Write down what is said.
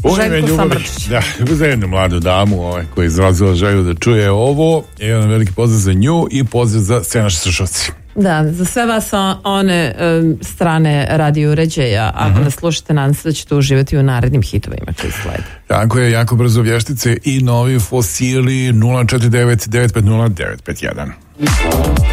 Željko Samrčić. Da, za jednu mladu damu koja je izrazila želju da čuje ovo. Jedan veliki pozdrav za nju i pozdrav za sve naše slušalci. Da, za sve vas one strane radio uređaja, ako nas slušate, nadam se da ćete uživati u narednim hitovima koji slede. Tako je, jako brzo vještice i novi fosili 049 950 951.